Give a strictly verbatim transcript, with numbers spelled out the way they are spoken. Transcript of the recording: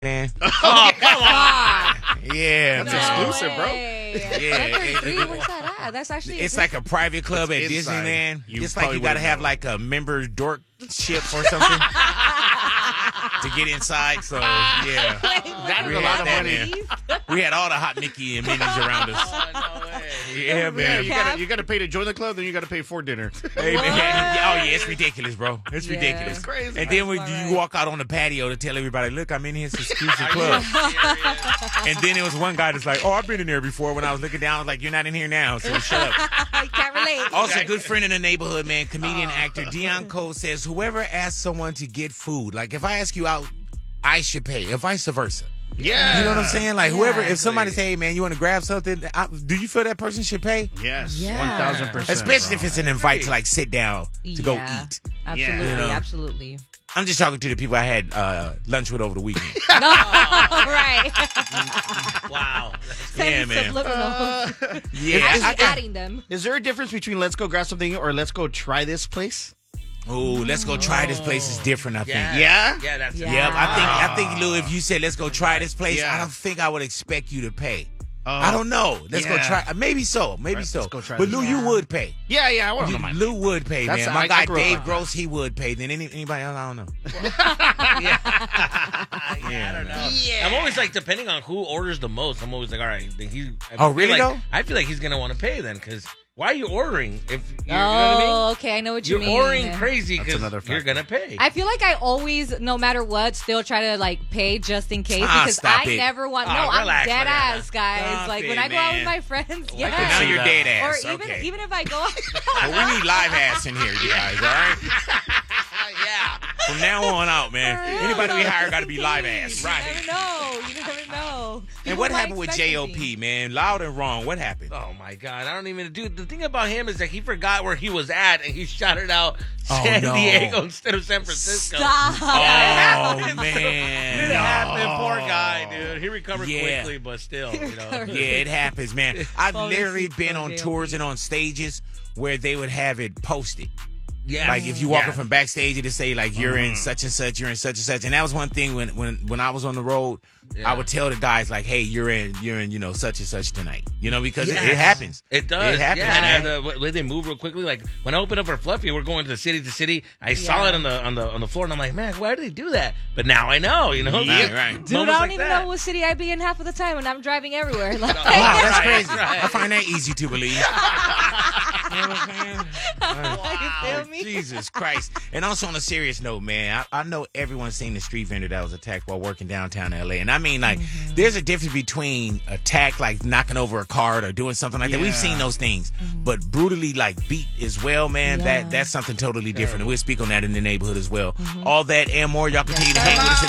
man. Oh, come on. Yeah, That's man. exclusive, bro. Yeah, it- it- Where's that at? That's actually. It's like a private club It's at inside. Disneyland. You It's like probably you got to wouldn't have know. like a member dork ship or something to get inside. So yeah, That we is a had lot of that, money. man. We had all the hot Mickey and Minnie's around us. Oh, no way. Yeah, Yeah, man. you gotta you gotta pay to join the club, then you gotta pay for dinner. Hey, man. Oh yeah, it's ridiculous, bro. It's Yeah. ridiculous. It's crazy. And then when That's you all right. walk out on the patio to tell everybody, look, I'm in here, it's an exclusive club. And then there was one guy that's like, oh, I've been in there before. When I was looking down, I was like, you're not in here now, so shut up. I can't relate. Also, a good friend in the neighborhood, man, comedian, actor, Dion Cole says, whoever asks someone to get food, like if I ask you out, I should pay, or vice versa. Yeah. You know what I'm saying? Like whoever, if somebody Exactly. say, hey, man, you want to grab something, I, do you feel that person should pay? Yes. Yeah. One thousand percent. Especially if it's an invite to like sit down to go Yeah. eat. Absolutely, You know? absolutely. I'm just talking to the people I had uh, lunch with over the weekend. No, right. Wow. Yeah, man. Subliminal. Yeah, Actually I, I, adding them. Is there a difference between let's go grab something or let's go try this place? oh, let's go try this place is different, I think. Yeah. Yeah? Yeah, that's Yeah. Yep, I think I think Lou, if you said let's go try this place, Yeah. I don't think I would expect you to pay. Oh. I don't know. Let's go Yeah. try. Maybe so. Maybe Right, so. let's go try but this. Lou, you Yeah. would pay. Yeah, yeah, I want You- to mind. Lou would pay, That's- man. I- My I guy grew up Dave like Gross, he would pay. Then any, anybody else, I don't know. yeah, I don't know. Yeah. I'm always like, depending on who orders the most, I'm always like, all right. Then he, I Oh, feel really, like, though? I feel like he's gonna want to pay then, because why are you ordering? If you, you know what I mean? Oh, okay. I know what you You're mean. ordering crazy That's because another you're factor. gonna pay. I feel like I always, no matter what, still try to like pay just in case Ah, because stop I it. never want. Ah, no, I'm relax, dead Mariana. ass, guys. Stop like when it, I go out with man. my friends, I yeah. can Now see you're that. dead Or ass. even okay. even if I go out. But we need live ass in here, you guys. All right. yeah. From now on out, man. For real, Anybody we though, hire just got to in be live case. ass, right? You never know. You never know. And People what might happened with expect J O something. P, man? Loud and wrong. What happened? Oh my god, I don't even dude. The thing about him is that he forgot where he was at and he shouted out Oh, San no. Diego instead of San Francisco. Stop. Oh, It man. happened, poor guy, dude. He recovered Yeah. quickly, but still, you know. Yeah, it happens, man. I've Well, literally this is been so on J O P. tours and on stages where they would have it posted. Yeah. Like if you walking Yeah. from backstage, it'd say like you're in such and such, you're in such and such. And that was one thing when when when I was on the road, Yeah. I would tell the guys like, hey, you're in you're in you know such and such tonight. You know because it, it Yes. happens. It does. It happens, yeah, man. and uh, when they move real quickly. Like when I opened up for Fluffy, we're going to city to city. I saw Yeah. it on the on the on the floor, and I'm like, man, why do they do that? But now I know, you know. Right, right. Dude, I Moments don't like even that. know what city I be in half of the time when I'm driving everywhere. Like, Wow, that's Right, crazy. right. I find that easy to believe. You know what I'm saying? you feel me? Jesus Christ. And also on a serious note, man, I, I know everyone's seen the street vendor that was attacked while working downtown L A. And I mean, like, Mm-hmm. there's a difference between attack, like knocking over a cart or doing something like that. We've Yeah. seen those things. But brutally, like, beat as well, man, Mm-hmm. Yeah. that that's something totally different. And we'll speak on that in the neighborhood as well. All that and more, y'all continue to sir. hang with us in